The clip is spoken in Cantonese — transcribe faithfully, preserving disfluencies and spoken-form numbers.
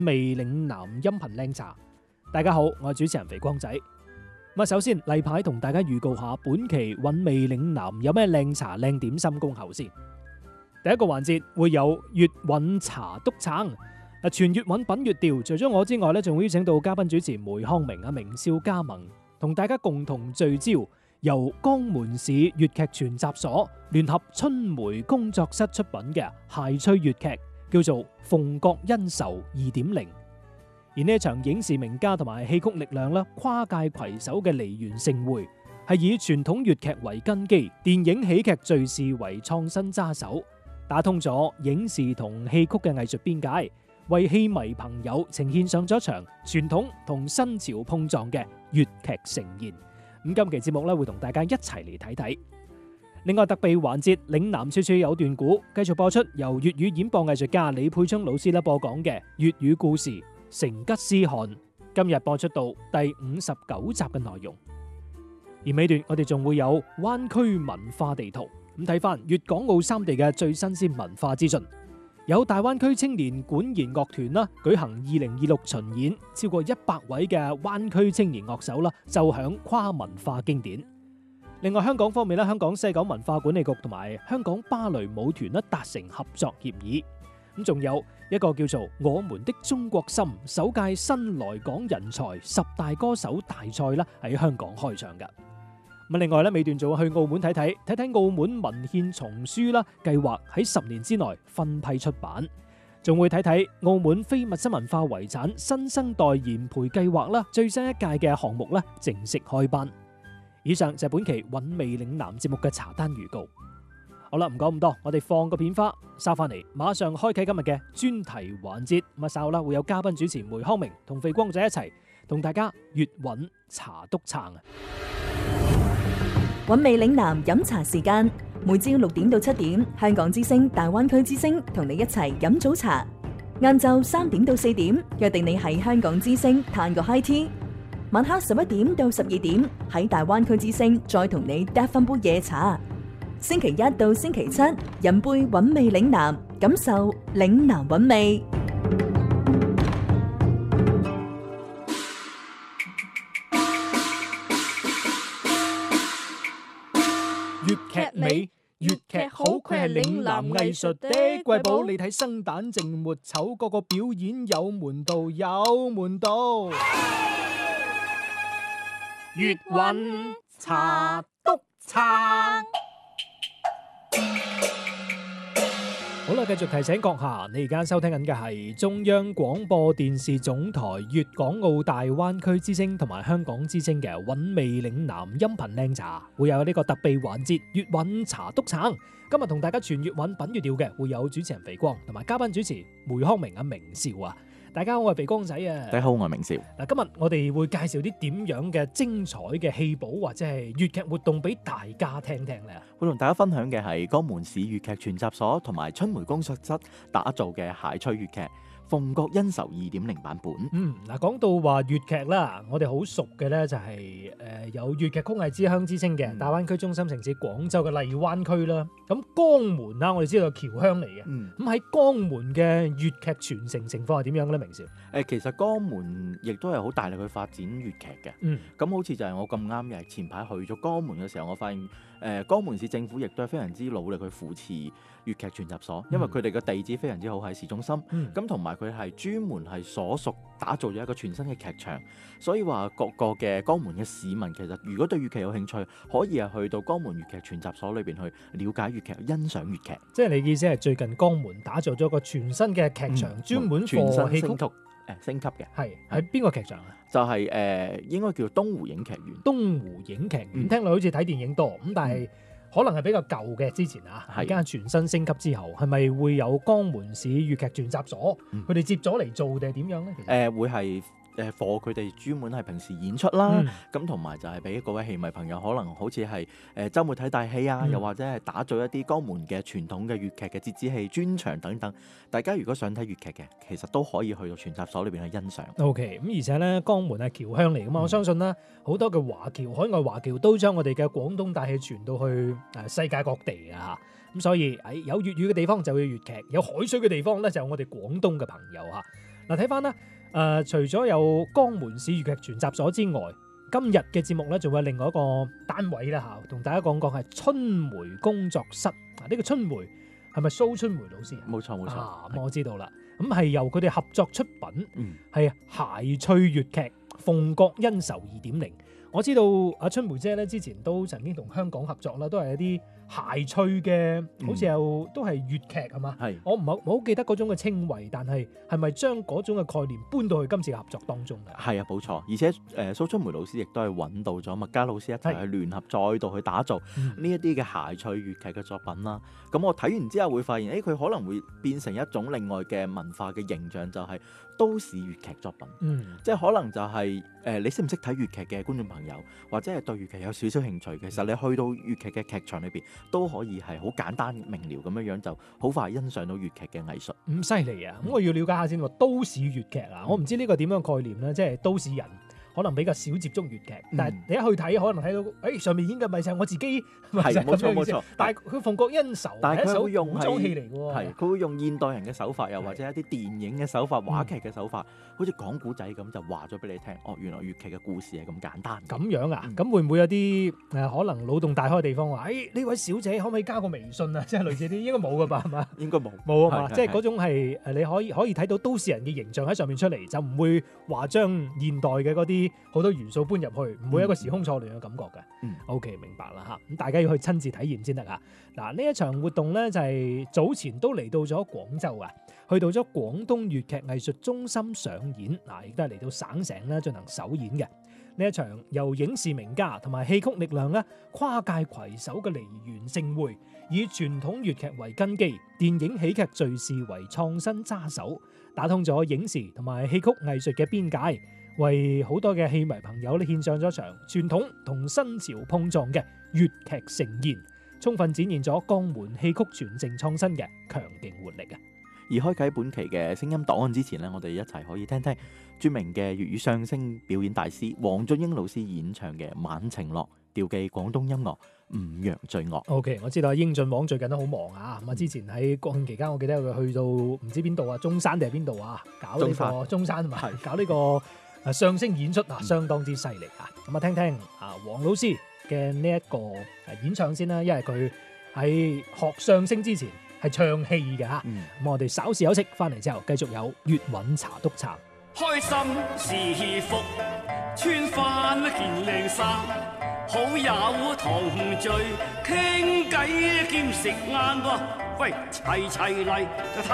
味嶺南音頻靚茶，大家好，我係主持人肥光仔。咁啊，首先例牌同大家預告下本期韻味嶺南有咩靚茶靚點心恭候先。第一個環節會有粵韻茶督撐，啊全粵韻品粵調，除咗我之外咧，仲會邀請到嘉賓主持梅康明啊明少加盟，同大家共同聚焦由江門市粵劇全集所聯合春梅工作室出品嘅諧趣粵劇，叫做《鳳閣恩仇二點零》。而呢一場影視名家同埋戲曲力量啦，跨界攜手嘅梨園盛會，係以傳統粵劇為根基，電影喜劇敘事為創新揸手，打通咗影視同戲曲嘅藝術邊界，為戲迷朋友呈現上咗一場傳統同新潮碰撞嘅粵劇盛宴。咁今期節目咧會同大家一齊嚟睇睇。另外特備環節嶺南處處有段古，繼續播出由粵語演播藝術家李佩聰老師咧播講嘅粵語故事《成吉思汗》，今日播出到第五十九集嘅內容。而尾段我哋仲會有灣區文化地圖，咁睇翻粵港澳三地嘅最新鮮文化資訊。有大灣區青年管弦樂團啦，舉行二零二六巡演，超過一百位嘅灣區青年樂手啦，奏響跨文化經典。另外香港方面咧，香港西九文化管理局同埋香港芭蕾舞團咧達成合作協議。咁仲有一個叫做《我們的中國心》首屆新來港人才十大歌手大賽啦，喺香港開唱噶。咁另外咧，尾段仲會去澳門睇睇，睇睇澳門文獻叢書啦，計劃喺十年之內分批出版。仲會睇睇澳門非物質文化遺產新生代研培計劃啦，最新一屆嘅項目咧正式開班。以上就係本期韻味嶺南節目嘅茶單預告。好啦，唔講咁多，我哋放個片花，收翻嚟，馬上開啟今日嘅專題環節。咁啊，稍後啦會有嘉賓主持梅康明同肥光仔一齊同大家粵韻茶督撐啊！ 韻味嶺南飲茶時間，每朝六點到七點，香港之聲、大灣區之聲同你一齊飲早茶。晏晝三點到四點，約定你喺香港之聲嘆個 high tea。晚黑十一點到十二點，喺大灣區之聲再同你嗒翻杯夜茶。星期一到星期七，飲杯韻味嶺南，感受嶺南韻味。 粵劇美，粵劇好，佢係嶺南藝術的瑰寶。你睇生旦淨末丑，個個表演有門道，有門道。粵韻茶督撐。好啦，繼續提醒閣下，你而家收聽緊嘅係中央廣播電視總台粵港澳大灣區之聲同埋香港之聲嘅韻味嶺南音頻靚茶，會有呢個特備環節粵韻茶督撐。今日同大家傳粵韻品粵調嘅會有主持人肥光同埋嘉賓主持梅康明啊明少啊。大家好，我係肥光仔啊！ 大家好，我係明少。 嗱，今日我哋會介紹啲點樣嘅精彩嘅戲寶或者係粵劇活動俾大家聽聽咧。 會同大家分享嘅係江門市粵劇全集所同埋春梅工作室打造嘅諧趣粵劇《鳳閣恩仇二點零》版本。 嗯，嗱，講到話粵劇啦，我哋好熟嘅咧就係、是、誒、呃、有粵劇曲藝之鄉之稱嘅、嗯、大灣區中心城市廣州嘅荔灣區啦。咁江門啦，我哋知道係僑鄉嚟嘅。咁喺、嗯、江門嘅粵劇傳承情況係點樣嘅咧？明少？ 誒，其實江門亦都係好大力去發展粵劇嘅。嗯，咁好似就係我咁啱嘅，前排去咗江門嘅時候，我發現誒、呃、江門市政府亦都係非常之努力去扶持粵劇全集所，因為佢哋嘅地址非常之好喺市中心。咁同埋佢係專門係所屬打造咗一個全新嘅劇場，所以話各個嘅江門嘅市民其實如果對粵劇有興趣，可以係去到江門粵劇全集所裏邊去了解粵劇、欣賞粵劇。 即係你意思係最近江門打造咗個全新嘅劇場，嗯、專門全新戲曲升級誒升級嘅。 係喺邊個劇場啊？ 就係、是、誒、呃、應該叫東湖影劇院。 東湖影劇院、嗯、聽落好似睇電影多咁，但係、嗯、可能係比較舊嘅之前啊。而家全新升級之後，係咪會有江門市粵劇全集所佢哋、嗯、接咗嚟做定係點樣咧？其實誒、 呃、會係。誒課佢哋專門係平時演出啦，咁同埋就係俾各位戲迷朋友可能好似係誒週末睇大戲啊，嗯、又或者係打造一啲江門嘅傳統嘅粵劇嘅折子戲專場等等。大家如果想睇粵劇嘅，其實都可以去到全集所裏邊去欣賞。 OK，咁而且咧江門係僑鄉嚟噶嘛，嗯、我相信咧好多嘅華僑、海外華僑都將我哋嘅廣東大戲傳到去誒世界各地啊。咁所以誒有粵語嘅地方就有粵劇，有海水嘅地方咧就有我哋廣東嘅朋友嚇。 嗱，睇翻啦，誒、呃，除咗有江門市粵劇全集所之外，今日嘅節目咧，仲有另外一個單位啦嚇，同大家講講係春梅工作室。嗱，呢個春梅係咪蘇春梅老師啊？ 冇錯冇錯， 啊，咁我知道啦。咁係由佢哋合作出品，係嗯諧趣粵劇《鳳閣恩仇二點零》。我知道阿春梅姐咧之前都曾經同香港合作啦，都係一啲諧趣嘅，好似有都係粵劇係嘛？係、嗯。我唔係唔好記得嗰種嘅稱謂，但係係咪將嗰種嘅概念搬到去今次嘅合作當中㗎？係啊，冇錯。而且誒、呃、蘇春梅老師亦都係揾到咗麥嘉老師一齊去聯合，再度去打造呢一啲嘅諧趣粵劇嘅作品啦。咁、嗯、我睇完之後會發現，誒佢可能會變成一種另外嘅文化嘅形象，就係、是、都市粵劇作品。嗯。即係可能就係、是、誒、呃、你識唔識睇粵劇嘅觀眾朋友，或者係對粵劇有少少興趣，其實你去到粵劇嘅劇場裏邊都可以係好簡單明瞭咁樣樣，就好快欣賞到粵劇嘅藝術。咁犀利啊！咁、嗯、我要了解下先喎，都市粵劇啊，我唔知呢個點樣概念咧，即係都市人可能比較少接觸粵劇，嗯、但係你一去睇，可能睇到，誒、哎、上面演嘅咪就係我自己，係冇錯冇錯。但係佢《鳳閣恩仇》係一首古裝戲嚟嘅喎，係佢會用現代人嘅手法，又或者一啲電影嘅手法、話劇嘅手法，好似講古仔咁，就話咗俾你聽。哦，原來粵劇嘅故事係咁簡單。咁樣啊？咁、嗯、會唔會有啲誒可能腦洞大開嘅地方話？誒、哎、呢位小姐可唔可以加個微信啊？即係類似啲，應該冇㗎吧？係嘛？應該冇冇啊嘛？即係嗰種係誒，你可以可以睇到都市人嘅形象喺上面出嚟，就唔會話將現代嘅嗰啲好多元素搬入去，唔會有一個時空錯亂嘅感覺嘅。嗯，OK， 明白啦嚇。咁大家要去親自體驗先得啊。嗱，呢一場活動咧就係早前都嚟到咗廣州啊，去到咗廣東粵劇藝術中心上演，嗱，亦都係嚟到省城咧進行首演嘅。呢一場由影視名家同埋戲曲力量咧跨界攜手嘅梨園盛會，以傳統粵劇為根基，電影喜劇敘事為創新揸手，打通咗影視同埋戲曲藝術嘅邊界，為好多嘅戲迷朋友咧獻上咗場傳統同新潮碰撞嘅粵劇盛宴，充分展現咗江門戲曲傳承創新嘅強勁活力啊！而開啟本期嘅聲音檔案之前呢，我哋一齊可以聽聽著名嘅粵語相聲表演大師黃俊英老師演唱嘅《晚晴樂》，調寄廣東音樂五陽醉樂。OK， 我知道英俊王最近都好忙啊！咁啊，之前喺國慶期間，我記得佢去到唔知邊度啊，中山定係邊度啊，搞呢個中山嘛，搞呢個誒相聲演出啊，相當之犀利啊！咁啊，聽聽啊黃老師嘅呢一個誒演唱先啦，因為佢喺學相聲之前係唱戲嘅嚇。咁、嗯、我哋稍事休息，翻嚟之後繼續有粵韻茶督茶。開心是福，穿翻件靚衫，好友同聚傾偈兼食晏喎，喂齊齊嚟。